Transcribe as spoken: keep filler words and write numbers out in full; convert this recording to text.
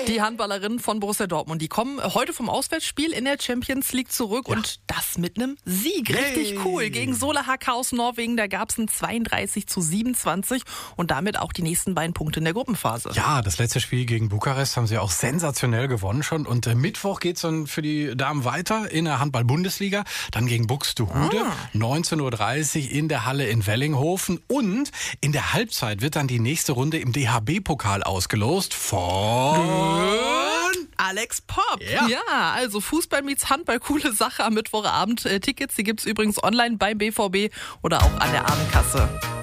Die Handballerinnen von Borussia Dortmund, die kommen heute vom Auswärtsspiel in der Champions League zurück Ja. und das mit einem Sieg. Richtig Yay. cool. Gegen Sola H K aus Norwegen, da gab es ein zweiunddreißig zu siebenundzwanzig und damit auch die nächsten beiden Punkte in der Gruppenphase. Ja, das letzte Spiel gegen Bukarest haben sie auch sensationell gewonnen schon. Und äh, Mittwoch geht's dann für die Damen weiter in der Handball-Bundesliga. Dann gegen Buxtehude, Ah. neunzehn Uhr dreißig in der Halle in Wellinghofen. Und in der Halbzeit wird dann die nächste Runde im D H B-Pokal ausgelost von... Alex Popp. Ja. ja, also Fußball meets Handball, coole Sache am Mittwochabend. Äh, Tickets, die gibt's übrigens online beim B V B oder auch an der Abendkasse.